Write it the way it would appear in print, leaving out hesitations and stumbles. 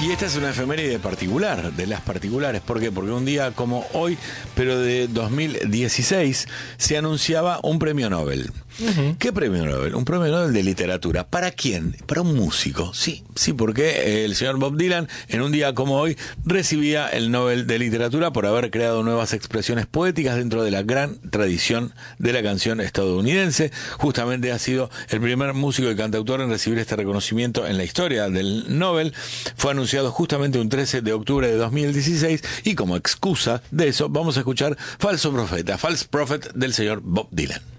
Y esta es una efeméride particular, de las particulares. ¿Por qué? Porque un día como hoy, pero de 2016, se anunciaba un premio Nobel. ¿Qué premio Nobel? Un premio Nobel de literatura. ¿Para quién? Para un músico. Sí, porque el señor Bob Dylan, en un día como hoy, recibía el Nobel de literatura por haber creado nuevas expresiones poéticas dentro de la gran tradición de la canción estadounidense. Justamente ha sido el primer músico y cantautor en recibir este reconocimiento en la historia del Nobel. Fue anunciado justamente un 13 de octubre de 2016 y como excusa de eso vamos a escuchar Falso Profeta, False Prophet del señor Bob Dylan.